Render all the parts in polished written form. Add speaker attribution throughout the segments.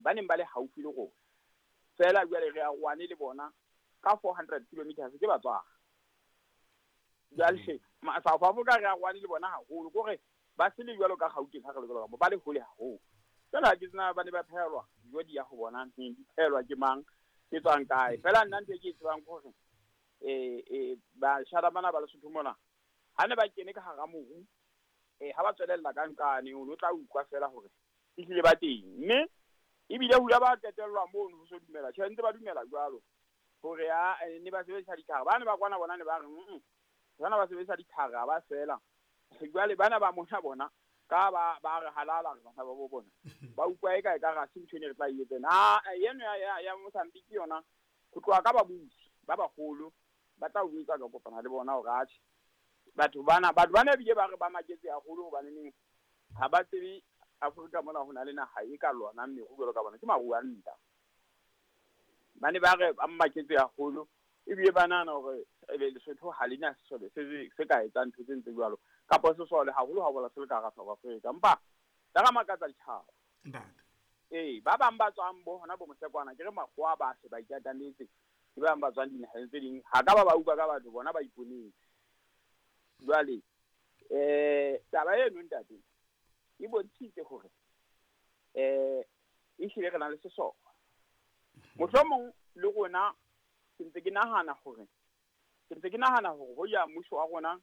Speaker 1: ba neng ba le haufi le rona fela jwale re a rwane le bona ka 400 kilometers ke batswa jwale South Africa re a rwane le bona haholo gore ba se le jwalo ka Gauteng ha re le jwalo ba le hole haholo fela ke tsena ba ne ba phelwa jodi ya go bona di phelwa ke mang ke tswang kae fela nna ntse ke tswang gore ba shara bana ba le sothomona ha ne ba kene ka hara mohu ha ba tswelella ka nkane o tla ukwa fela gore e hlile ba teng mme ebile hula ba tetellwa mono ho so dumela tshwantse ba dumela jwalo gore ya ne ba sebetsa dithara bana ba kwana bona ne ba re bana ba sebetsa dithara ba fela jwale bana ba mona bona ka ba re halala re bana ba bo bona ba ukwa e ka ga se ntshene re tla yetsena yeno ya Mozambique yona go tloa ka babusi ba bagolo ba tla utlwa ka kopana le bona o gathi batho bana bile ba re ba maketse a golo go baneng ha ba tsebe Afrika mona ho na le naga e ka lona mme go bolo ka bona ke maru a nta bane ba re ba maketse a golo e bile banana gore le Lesotho ha lena sesole se ka etsa ntho tse ntse jwalo kapa sesole ha golo ha bola se le ka ga South Africa mpa la ga makatsa ditšhaba ba bang ba tswang bo hona bo mosekwana ke re makgoa ba se ba ikatanetse di ba ba tswang dinaheng tse ding ha ka ba utlwa ka batho bona ba iponeng jwale taba eno ntate e bontshitse gore e hlile re na le sesole mohlomong le rona ke ntse ke nahana gore ho ya mmuso wa rona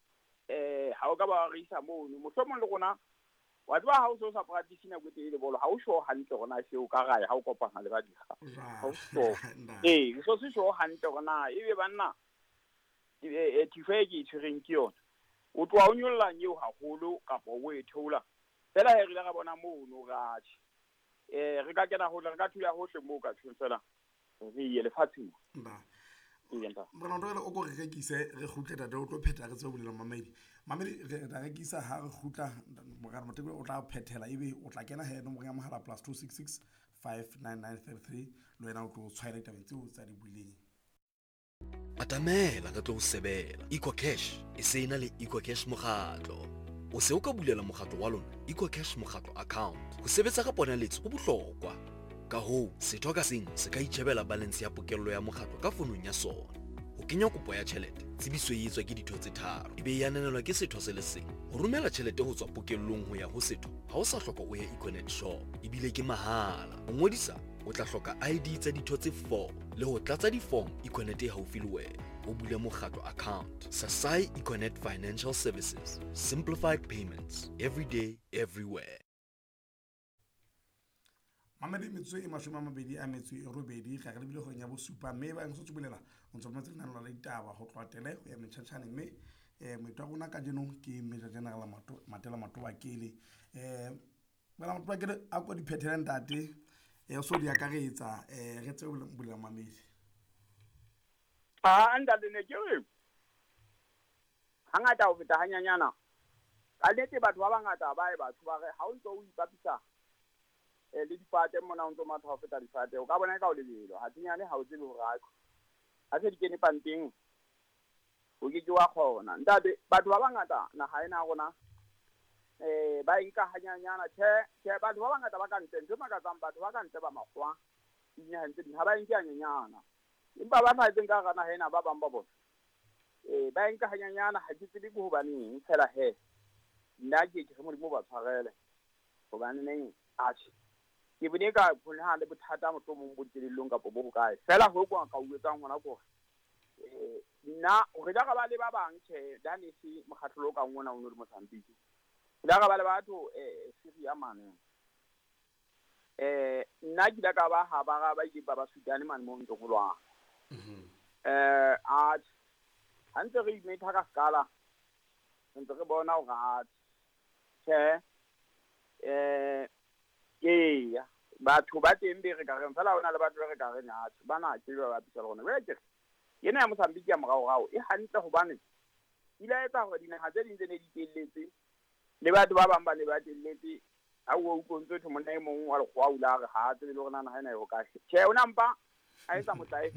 Speaker 1: ha o ka ba re isa mono mohlomong le rona wa tseba ha o so sa practice na go tele bolo ha o sho hantle rona se o ka ga ha o kopana le ba diga ha o so so se sho hantle rona ebe banna tifeke tshireng ke yona o twa o nyolla nyeo haholo kapo o e thola fela he re la ga bona mono gathi re ka kena ho re ka thuya hohle mo ka tsela re ye lefatsheng
Speaker 2: bona ntho o go re rekise re khutle tate o tlo pheta re tse o bolela mamedi re rekisa ha re khutla mogare motho o tla phethela ebe o tla kena he no mo ya mohala +266 59933 lo yena o tlo tshwaela tabeng tseo tsa di buleng
Speaker 3: atamela ka tlo go sebela EcoCash e se ena le EcoCash mokgatlo o se o ka bulela mokgatlo wa lona EcoCash mokgatlo account go sebetsa ka ponaletso go bohlokwa ka ho setho ka seng se ka itjhebela balance ya pokello ya mokgatlo ka fonong ya sona ho kenya kopo ya tjhelete tsebiso e etswa ke ditho tse tharo ebe ya nanelwa ke setho se le seng ho romela tjhelete ho tswa pokellong ho ya ho setho ha o sa hloka o ya eConnect shop ebile ke mahala ho ngodisa o tla hloka ID tsa ditho tse 4 le ho tlatsa di-form eConnect e haufi le wena o bule mokgatlo account Sasai eConnect Financial Services, simplified payments every day everywhere.
Speaker 2: Mamedi metswe e mashome a mabedi a metswe e robedi ga re lebile go nya bo supa mme ba ntse bolela o ntse metse nna la ditaba go tlwatele go ya metšhatšhane mme moitwa gona ka dino ke Major General Matela Matoba kele bana motho ba kele a go diphethela ntate so di akaretsa re tse bolela mamedi
Speaker 1: ntate ne ke re hangata o feta hanyanyana ka nete batho ba bangata ba batho ba re ha o ntse o ipapisa le difate mona o ntse matha ho feta difate o ka bona ka o lebelo ha tinyane ha o tsebe ho raka ha se di kene panteng o ke wa khona ntate batho ba bangata na ha ena rona ba inka hanyanyana che batho ba bangata ba ka ntle ntse makatsang batho ba ka ntle ba makgwa dinya ntse ha ba inke hanyanyana empa ba fa tsenka ga na hena ba bang ba bona ba inka hanyanyana ha ke tsebe go baneng fela he nna ke mo di mo ba tshwarele go baneng achi ke bone ka phona le bothata mo tomong bo dilelong ka bo bokae fela ho kwa ka uetsang hona go nna o re ga ba le ba bang che dane se mokgatlho ka ngwana o no le Mozambique la ga ba le batho Syria mane nna ke la ka ba ha ba ga ba ke ba Sudan man mo ntlo golwa hantse re imetha ka skala ntse re bona o ga che batho ba teng be re ka re fela ona le batho re ka re natse bana ke ba pisa rona wetse yena ya Mozambique ya morao e hantle hobane ile etsa hore dinaga tse ding tse ne di telletse le batho ba bang ba ne ba telletse ha o utlwantse motho monna e mong wa le go ula re ha tse le rona na ha ena e ho ka che ona mpa a etsa motlae